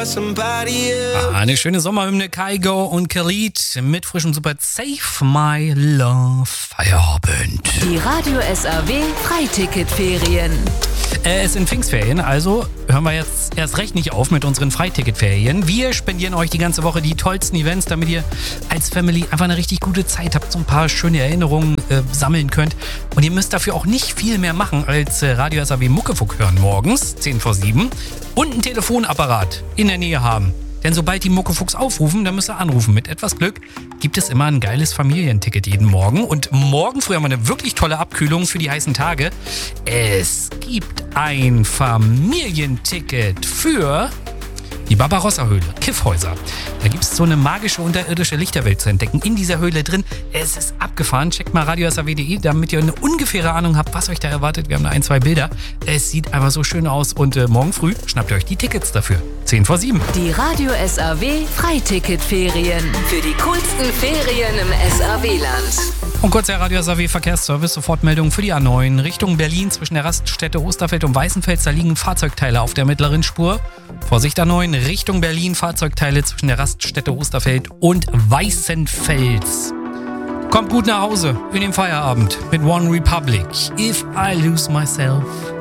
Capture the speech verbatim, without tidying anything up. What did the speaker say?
Ah, eine schöne Sommerhymne, Kygo und Khalid mit frischem Super Save My Love Feierabend. Die Radio S R W Freiticketferien. Äh, es sind Pfingstferien, also hören wir jetzt erst recht nicht auf mit unseren Freiticketferien. Wir spendieren euch die ganze Woche die tollsten Events, damit ihr als Family einfach eine richtig gute Zeit habt, so ein paar schöne Erinnerungen äh, sammeln könnt. Und ihr müsst dafür auch nicht viel mehr machen als äh, Radio S R W Muckefuck hören morgens, zehn vor sieben, und einen Telefonapparat in der Nähe haben. Denn sobald die Muckefucks aufrufen, dann müsst ihr anrufen. Mit etwas Glück gibt es immer ein geiles Familienticket jeden Morgen. Und morgen früh haben wir eine wirklich tolle Abkühlung für die heißen Tage. Es gibt ein Familienticket für die Barbarossa-Höhle, Kiffhäuser. Da gibt es so eine magische unterirdische Lichterwelt zu entdecken. In dieser Höhle drin. Es ist abgefahren. Checkt mal radio s r w punkt de, damit ihr eine ungefähre Ahnung habt, was euch da erwartet. Wir haben da ein, zwei Bilder. Es sieht einfach so schön aus. Und äh, morgen früh schnappt ihr euch die Tickets dafür. zehn vor sieben. Die Radio S R W Freiticketferien. Für die coolsten Ferien im S R W-Land. Und kurz der Radio S R W Verkehrsservice, Sofortmeldung für die A neun Richtung Berlin zwischen der Raststätte Osterfeld und Weißenfels. Da liegen Fahrzeugteile auf der mittleren Spur. Vorsicht A neun Richtung Berlin, Fahrzeugteile zwischen der Raststätte Osterfeld und Weißenfels. Kommt gut nach Hause in den Feierabend mit One Republic. If I Lose Myself.